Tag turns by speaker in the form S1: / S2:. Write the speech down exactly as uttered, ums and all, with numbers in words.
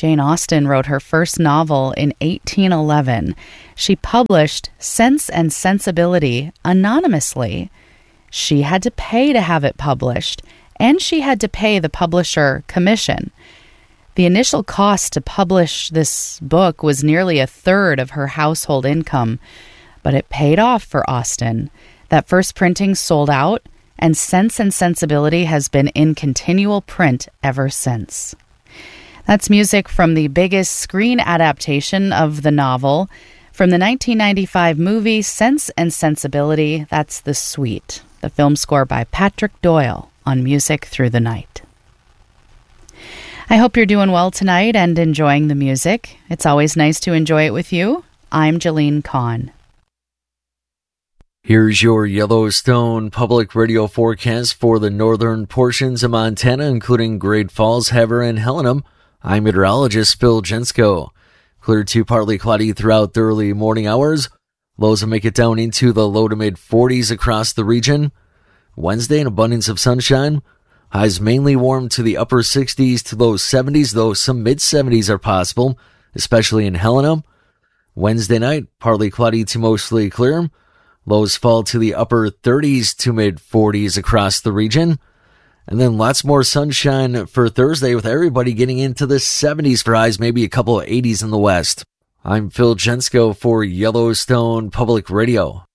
S1: Jane Austen wrote her first novel in eighteen eleven. She published Sense and Sensibility anonymously. She had to pay to have it published, and she had to pay the publisher commission. The initial cost to publish this book was nearly a third of her household income, but it paid off for Austen. That first printing sold out, and Sense and Sensibility has been in continual print ever since. That's music from the biggest screen adaptation of the novel. From the nineteen ninety-five movie Sense and Sensibility, that's The Suite, the film score by Patrick Doyle on Music Through the Night. I hope you're doing well tonight and enjoying the music. It's always nice to enjoy it with you. I'm Jolene Kahn.
S2: Here's your Yellowstone Public Radio forecast for the northern portions of Montana, including Great Falls, Havre, and Helena. I'm meteorologist Phil Jensko. Clear to partly cloudy throughout the early morning hours. Lows will make it down into the low to mid forties across the region. Wednesday, an abundance of sunshine. Highs mainly warm to the upper sixties to low seventies, though some mid seventies are possible, especially in Helena. Wednesday night, partly cloudy to mostly clear. Lows fall to the upper thirties to mid forties across the region. And then lots more sunshine for Thursday, with everybody getting into the seventies for highs, maybe a couple of eighties in the west. I'm Phil Jensko for Yellowstone Public Radio.